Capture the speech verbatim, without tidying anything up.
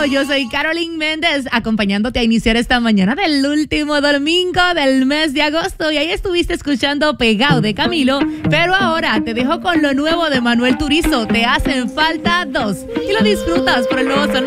yo soy Carolyn Méndez, acompañándote a iniciar esta mañana del último domingo del mes de agosto. Y ahí estuviste escuchando Pegao de Camilo, pero ahora te dejo con lo nuevo de Manuel Turizo, Te hacen falta dos. Y lo disfrutas por el nuevo Sol